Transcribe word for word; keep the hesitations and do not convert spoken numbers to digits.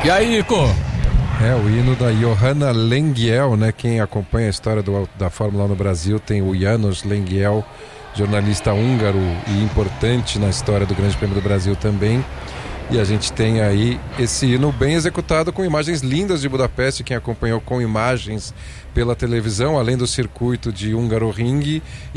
E aí, Nico? É, o hino da Johanna Lengyel, né? Quem acompanha a história do, da Fórmula um no Brasil tem o János Lengyel, jornalista húngaro e importante na história do Grande Prêmio do Brasil também. E a gente tem aí esse hino bem executado com imagens lindas de Budapeste, quem acompanhou com imagens pela televisão, além do circuito de Hungaroring.